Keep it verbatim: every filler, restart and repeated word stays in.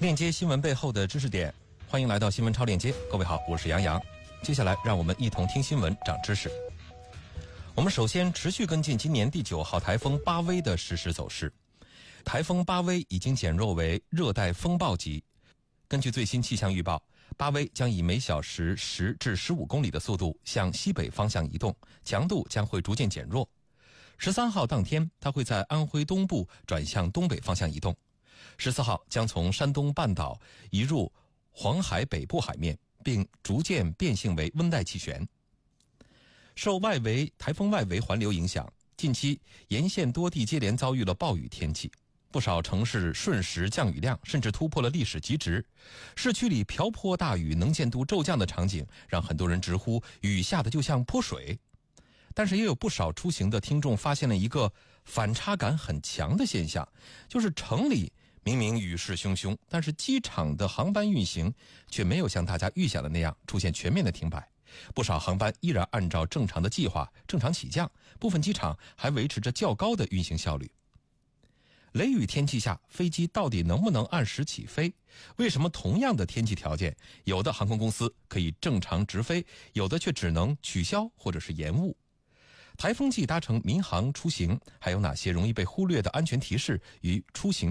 链接新闻背后的知识点，欢迎来到新闻超链接。各位好，我是杨洋。接下来让我们一同听新闻，长知识。我们首先持续跟进今年第九号台风巴威的实时走势。台风巴威已经减弱为热带风暴级。根据最新气象预报，巴威将以每小时十至十五公里的速度向西北方向移动，强度将会逐渐减弱。十三号当天，它会在安徽东部转向东北方向移动。十四号将从山东半岛移入黄海北部海面，并逐渐变性为温带气旋。受外围台风外围环流影响，近期沿线多地接连遭遇了暴雨天气，不少城市瞬时降雨量甚至突破了历史极值。市区里瓢泼大雨、能见度骤降的场景，让很多人直呼雨下的就像泼水。但是也有不少出行的听众发现了一个反差感很强的现象，就是城里明明雨势汹汹，但是机场的航班运行却没有像大家预想的那样出现全面的停摆。不少航班依然按照正常的计划正常起降，部分机场还维持着较高的运行效率。雷雨天气下，飞机到底能不能按时起飞？为什么同样的天气条件，有的航空公司可以正常直飞，有的却只能取消或者是延误？台风季搭乘民航出行，还有哪些容易被忽略的安全提示与出行